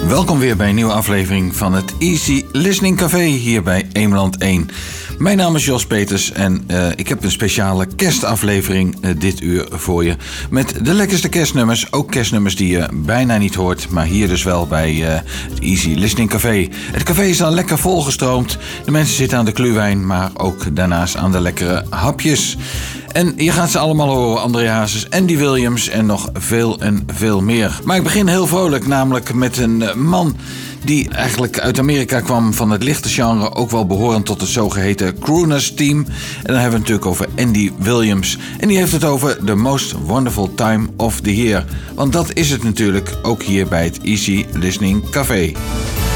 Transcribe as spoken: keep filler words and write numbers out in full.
Welkom weer bij een nieuwe aflevering van het Easy Listening Café hier bij Eemland één. Mijn naam is Jos Peters en uh, ik heb een speciale kerstaflevering uh, dit uur voor je. Met de lekkerste kerstnummers, ook kerstnummers die je bijna niet hoort, maar hier dus wel bij uh, het Easy Listening Café. Het café is dan lekker volgestroomd. De mensen zitten aan de kluwijn, maar ook daarnaast aan de lekkere hapjes. En je gaat ze allemaal horen, André Hazes, Andy Williams en nog veel en veel meer. Maar ik begin heel vrolijk, namelijk met een man die eigenlijk uit Amerika kwam van het lichte genre, ook wel behorend tot het zogeheten crooners team. En dan hebben we het natuurlijk over Andy Williams. En die heeft het over The Most Wonderful Time of the Year. Want dat is het natuurlijk ook hier bij het Easy Listening Café.